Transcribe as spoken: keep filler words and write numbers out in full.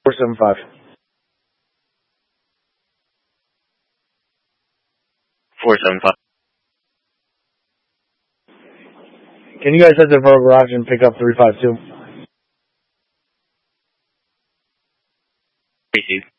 four seven five. four seven five. Can you guys head to the garage and pick up three five two? Received.